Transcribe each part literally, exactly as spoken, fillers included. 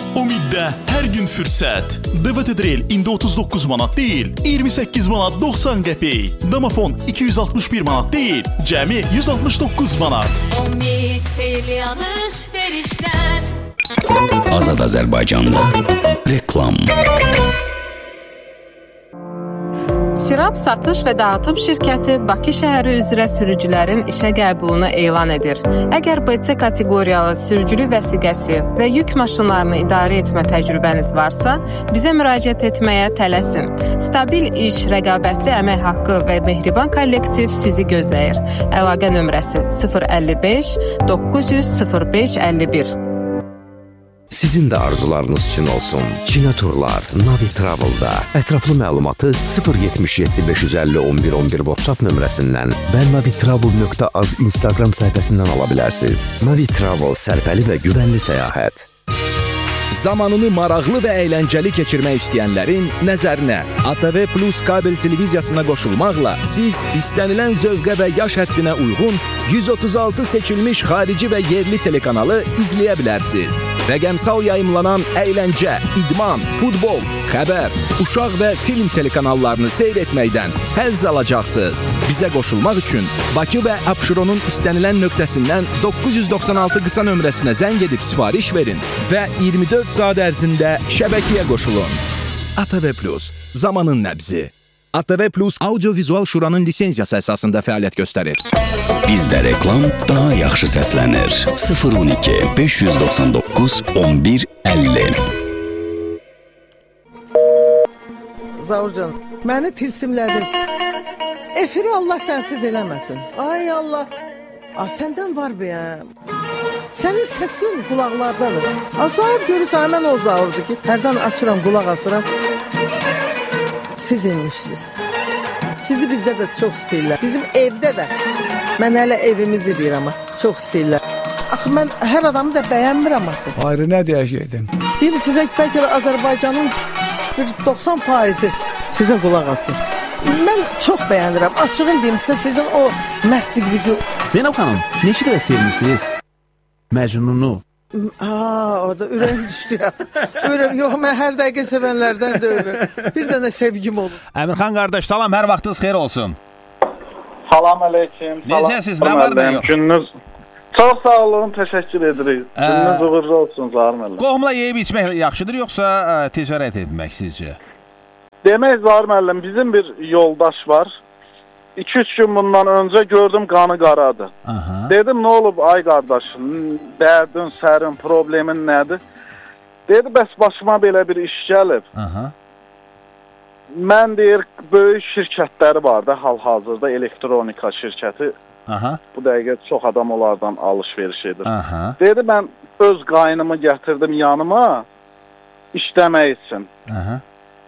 Umiddə hər gün fürsət. D V T Drill indi otuz doqquz manat deyil, iyirmi səkkiz manat doxsan qəpik. Domofon iki yüz altmış bir manat deyil, cəmi yüz altmış doqquz manat. Umid el yanlış verişlər. Azad Azərbaycanda reklam. Sirab Satış və Dağıtım şirkəti Bakı şəhəri üzrə sürücülərin işə qəbulunu elan edir. Əgər B C kateqoriyalı sürücülük vəsiqəsi və yük maşınlarını idarə etmə təcrübəniz varsa, bizə müraciət etməyə tələsin. Stabil iş, rəqabətli əmək haqqı və mehriban kollektiv sizi gözləyir. Əlaqə nömrəsi sıfır əlli beş doqquz yüz sıfır beş əlli bir. Sizin də arzularınız üçün olsun. Çinə turlar, Navi Travel'da. Ətraflı məlumatı sıfır yetmiş yeddi beş yüz əlli on bir on bir WhatsApp nömrəsindən və navitravel nöqtə az Instagram səhifəsindən ala bilərsiniz. Navi Travel sərfəli və güvənli səyahət. Zamanını maraqlı və əyləncəli keçirmək istəyənlərin nəzərinə A T V Plus kabel televiziyasına qoşulmaqla siz istənilən zövqə və yaş həddinə uyğun yüz otuz altı seçilmiş xarici və yerli telekanalı izləyə bilərsiniz. Rəqəmsal yayımlanan əyləncə, idman, futbol, xəbər, uşaq və film telekanallarını seyr etməkdən həzz alacaqsınız. Bizə qoşulmaq üçün Bakı və Abşeronun istənilən nöqtəsindən doqquz yüz doxsan altı qısa nömrəsinə zəng edib sifariş verin və iyirmi dörd saat ərzində şəbəkəyə qoşulun. A T V Plus, zamanın nəbzi. A T V Plus Audio-Vizual Şuranın lisenziyası əsasında fəaliyyət göstərir. Bizdə reklam daha yaxşı səslənir. sıfır on iki beş yüz doxsan doqquz on bir əlli. Zaurcan, məni tilsimlədiniz. Efiri Allah sənsiz eləməsin. Ay Allah. A, səndən var bəyəm. Sənin səsin qulaqlardadır. A, Zaur görürsən, həmən o Zaurdur ki, hərdən açıram, qulaq asıram. Siz inmişsiniz. Sizi bizdə də çox istəyirlər. Bizim evdə də. Mən hələ evimizi deyirəm, çox istəyirlər. Axı, mən hər adamı da bəyənmirəm axı. Ayrı nə deyəcəkdin? Deyim, sizə bəlkə də Azərbaycanın bir doxsan faizi sizə qulaq asır. Mən çox bəyənirəm. Açığın deyim sizə, sizin o mərdliğinizi... Zeynəb xanım, neçə qədər sevmişsiniz Məcnunu? Aa, orada ürəyim düşdü ya. Ürəyim, yox, mən hər dəqiqə sevənlərdən də ömür. Bir dənə sevgim olur. Əmirxan qardaş, salam, hər vaxtınız xeyir olsun. Salam əleykum. Necəsiz, nə var, nə yox? Gününüz çox sağ olun, təşəkkür edirik. Gününüz uğurlu olsun, Zahir müəllim. Qohumla yeyib içmək yaxşıdır, yoxsa ə, ticarət etmək sizcə? Demək, Zahir müəllim, bizim bir yoldaş var. iki üç gün bundan öncə gördüm, qanı qaradı. Aha. Dedim, nə olub, ay qardaşım, dərdin, sərin, problemin nədir? Dedi, bəs başıma belə bir iş gəlib. Aha. Mən deyir, böyük şirkətləri var da, hal-hazırda elektronika şirkəti. Aha. Bu dəqiqə çox adam onlardan alış-veriş edir. Aha. Dedi, mən öz qaynımı gətirdim yanıma, işləmək üçün. Aha.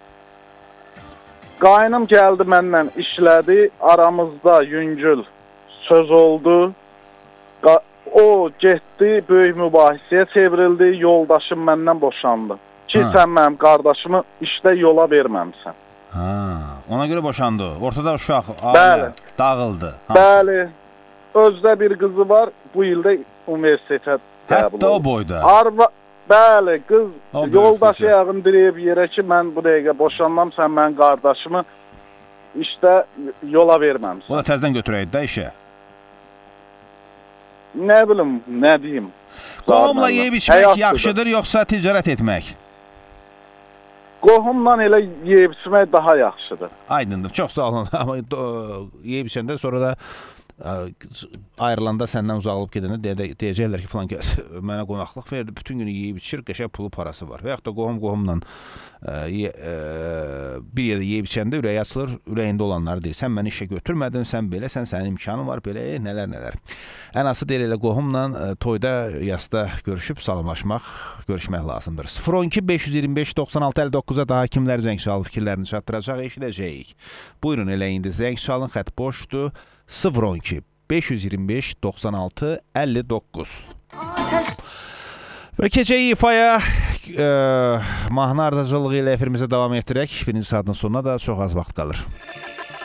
Qaynım gəldi məndən işlədi, aramızda yüngül söz oldu. O getdi, böyük mübahisəyə çevrildi, yoldaşım məndən boşandı. Ki, ha. Sən mənim qardaşımı işdə yola verməmsən. Ha, ona görə boşandı. Ortada uşaq, ailə dağıldı. Ha. Bəli, özdə bir qızı var, bu ildə universitetə qəbul oldu. Hətta o boyda. Arva... Bəli, qız yoldaşı yağın dirəyib yerə ki, mən bu dəqiqə boşanmam, sən mən qardaşımı işdə yola verməmsən. O da təzdən götürəydi də işə. Nə bilim, nə deyim. Qohumla yeyib içmək yaxşıdır, yoxsa ticarət etmək? Qohumla elə yeyib içmək daha yaxşıdır. Aydındır, çox sağ olun. Amma yeyib içəndə sonra da ayrılanda səndən uzaqlıb gedəndə deyəcəklər ki, filan kəs mənə qonaqlıq verdi, bütün günü yeyib içir, qəşəng pulu parası var. Və yaxud da qohum-qohumla bir yerdə yeyib içəndə ürəyi açılır, ürəyində olanları deyir. Sən məni işə götürmədin, sən beləsən, sənin imkanın var, belə nələr-nələr. Ən azı deyil elə qohumla toyda, yasda görüşüb salamlaşmaq, görüşmək lazımdır. sıfır on iki beş yüz iyirmi beş doxsan altı əlli doqquza daha kimlər zəng çalıb fikirlərini çatdıracaq, eşidəcəyik. Buyurun, elə indi zəng çalın, xət boşdur. sıfır on iki beş yüz iyirmi beş doxsan altı əlli doqquz. Və keçək ifaya e, mahnı ardıcılığı ilə efirimizə davam etdirək. Birinci saatın sonuna da çox az vaxt qalır.